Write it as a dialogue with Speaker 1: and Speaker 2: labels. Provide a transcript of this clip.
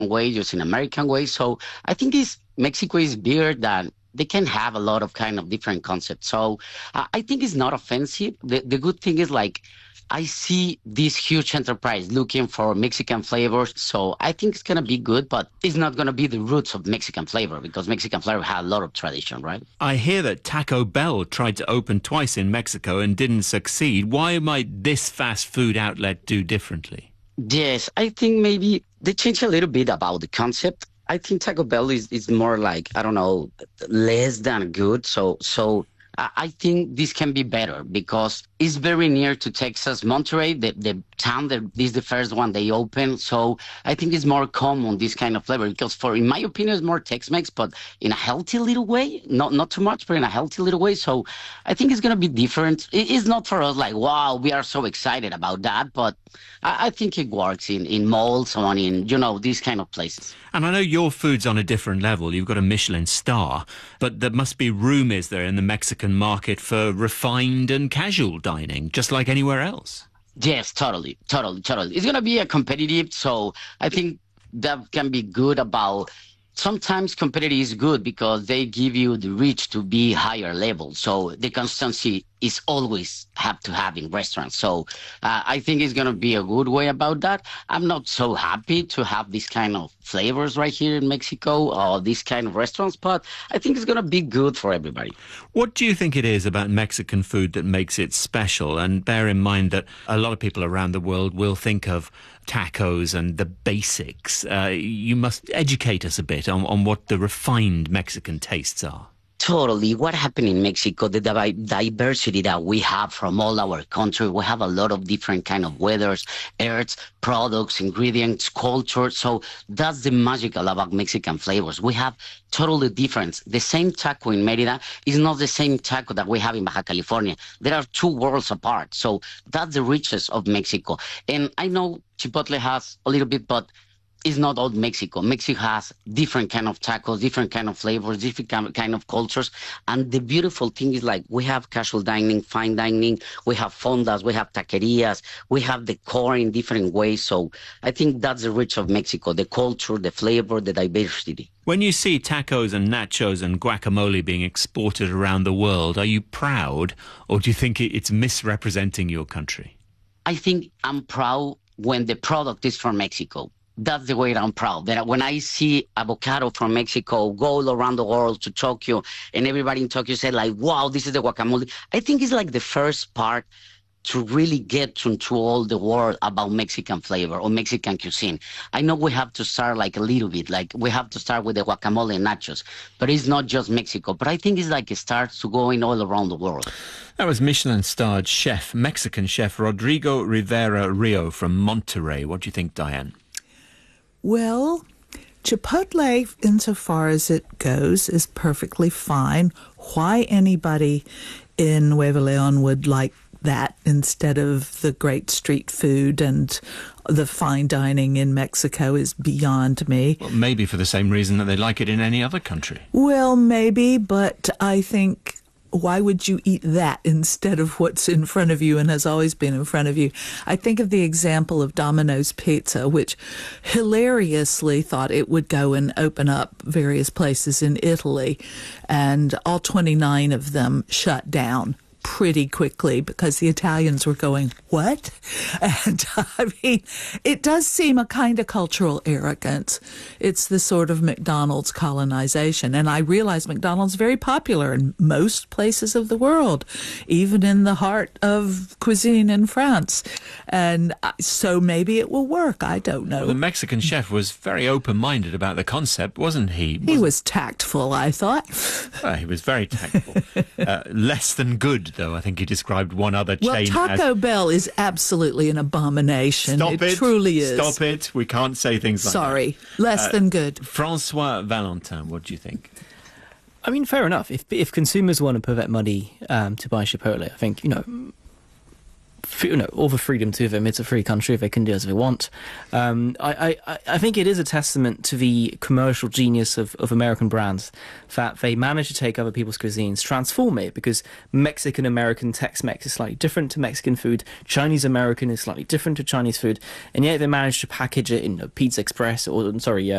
Speaker 1: way, just in American way. So I think Mexico is bigger than they can have a lot of kind of different concepts. So I think it's not offensive. The good thing is like I see this huge enterprise looking for Mexican flavors. So I think it's going to be good, but it's not going to be the roots of Mexican flavor because Mexican flavor has a lot of tradition, right?
Speaker 2: I hear that Taco Bell tried to open twice in Mexico and didn't succeed. Why might this fast food outlet do differently?
Speaker 1: Yes, I think maybe they changed a little bit about the concept. I think Taco Bell is more like, I don't know, less than good. So I think this can be better because it's very near to Texas, Monterey, the town that is the first one they opened. So I think it's more common, this kind of flavor, because in my opinion, it's more Tex-Mex, but in a healthy little way, not too much, but in a healthy little way. So I think it's going to be different. It's not for us like, wow, we are so excited about that, but I think it works in malls or in, these kind of places.
Speaker 2: And I know your food's on a different level. You've got a Michelin star, but there must be room, is there, in the Mexican market for refined and casual dining, just like anywhere else?
Speaker 1: Yes, totally. It's going to be a competitive, so I think that can be good about sometimes competitive is good because they give you the reach to be higher level. So the consistency is always have to have in restaurants. So I think it's going to be a good way about that. I'm not so happy to have this kind of flavors right here in Mexico or this kind of restaurants, but I think it's going to be good for everybody.
Speaker 2: What do you think it is about Mexican food that makes it special? And bear in mind that a lot of people around the world will think of tacos and the basics. You must educate us a bit on what the refined Mexican tastes are.
Speaker 1: Totally. What happened in Mexico, the diversity that we have from all our country, we have a lot of different kind of weathers, earths, products, ingredients, culture. So that's the magical about Mexican flavors. We have totally different. The same taco in Merida is not the same taco that we have in Baja California. There are two worlds apart. So that's the richness of Mexico. And I know Chipotle has a little bit, but it's not all Mexico. Mexico has different kind of tacos, different kind of flavors, different kind of cultures. And the beautiful thing is like we have casual dining, fine dining, we have fondas, we have taquerias, we have the core in different ways. So I think that's the rich of Mexico, the culture, the flavor, the diversity.
Speaker 2: When you see tacos and nachos and guacamole being exported around the world, are you proud or do you think it's misrepresenting your country?
Speaker 1: I think I'm proud when the product is from Mexico. That's the way I'm proud. That when I see avocado from Mexico go all around the world to Tokyo, and everybody in Tokyo said like, wow, this is the guacamole. I think it's like the first part to really get into all the world about Mexican flavor or Mexican cuisine. I know we have to start like a little bit, like we have to start with the guacamole and nachos, but it's not just Mexico. But I think it's like it starts to going all around the world.
Speaker 2: That was Michelin-starred chef, Mexican chef Rodrigo Rivera Rio from Monterrey. What do you think, Diane?
Speaker 3: Well, Chipotle, insofar as it goes, is perfectly fine. Why anybody in Nuevo Leon would like that instead of the great street food and the fine dining in Mexico is beyond me.
Speaker 2: Well, maybe for the same reason that they like it in any other country.
Speaker 3: Well, maybe, but I think why would you eat that instead of what's in front of you and has always been in front of you? I think of the example of Domino's Pizza, which hilariously thought it would go and open up various places in Italy, and all 29 of them shut down pretty quickly because the Italians were going, what? And I mean, it does seem a kind of cultural arrogance. It's the sort of McDonald's colonization. And I realize McDonald's is very popular in most places of the world, even in the heart of cuisine in France. And so maybe it will work. I don't know.
Speaker 2: Well, the Mexican chef was very open-minded about the concept, wasn't he?
Speaker 3: He was tactful, I thought.
Speaker 2: Well, he was very tactful. Less than good, though. I think he described one other chain as...
Speaker 3: Well, Taco Bell is absolutely an abomination.
Speaker 2: Stop it.
Speaker 3: Truly is.
Speaker 2: Stop it. We can't say things like that.
Speaker 3: Sorry. Less than good.
Speaker 2: Francois Valentin, what do you think?
Speaker 4: I mean, fair enough. If consumers want to put that money to buy Chipotle, I think, all the freedom to them. It's a free country. They can do as they want. I think it is a testament to the commercial genius of American brands that they manage to take other people's cuisines, transform it, because Mexican-American Tex-Mex is slightly different to Mexican food, Chinese-American is slightly different to Chinese food, and yet they manage to package it in Pizza Express, or